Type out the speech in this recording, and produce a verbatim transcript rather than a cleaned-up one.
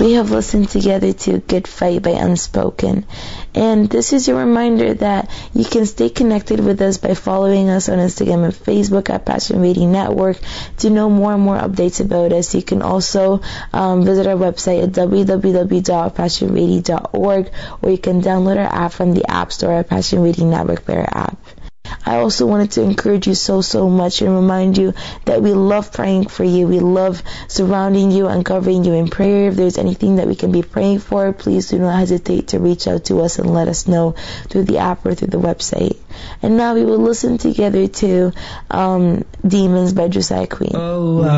we have listened together to Good Fight by Unspoken. And this is your reminder that you can stay connected with us by following us on Instagram and Facebook at Passion Radio Network. To know more and more updates about us, you can also um, visit our website at w w w dot passion radio dot org, or you can download our app from the App Store at Passion Radio Network Player app. I also wanted to encourage you so, so much and remind you that we love praying for you. We love surrounding you and covering you in prayer. If there's anything that we can be praying for, please do not hesitate to reach out to us and let us know through the app or through the website. And now we will listen together to um, Demons by Josiah Queen. Oh, uh